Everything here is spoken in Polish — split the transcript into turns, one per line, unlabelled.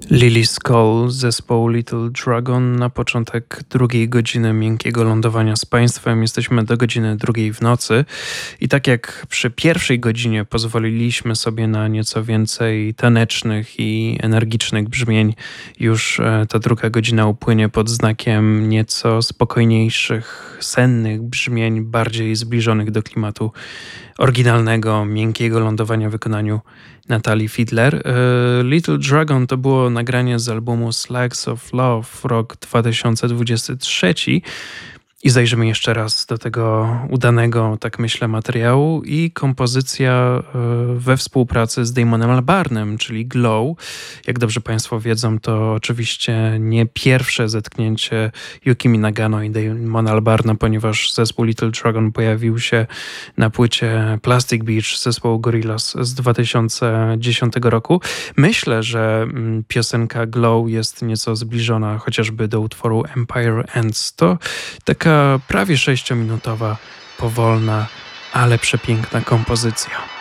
Lily Skull, zespołu Little Dragon na początek drugiej godziny miękkiego lądowania z państwem. Jesteśmy do godziny drugiej w nocy i tak jak przy pierwszej godzinie pozwoliliśmy sobie na nieco więcej tanecznych i energicznych brzmień, już ta druga godzina upłynie pod znakiem nieco spokojniejszych, sennych brzmień, bardziej zbliżonych do klimatu oryginalnego, miękkiego lądowania w wykonaniu Natalii Fiedler. Little Dragon to było nagranie z albumu Slags of Love, rok 2023. I zajrzymy jeszcze raz do tego udanego, tak myślę, materiału i kompozycja we współpracy z Damonem Albarnem, czyli Glow. Jak dobrze Państwo wiedzą, to oczywiście nie pierwsze zetknięcie Yukimi Nagano i Damona Albarna, ponieważ zespół Little Dragon pojawił się na płycie Plastic Beach zespołu Gorillaz z 2010 roku. Myślę, że piosenka Glow jest nieco zbliżona chociażby do utworu Empire Ends. To taka prawie 6-minutowa, powolna, ale przepiękna kompozycja.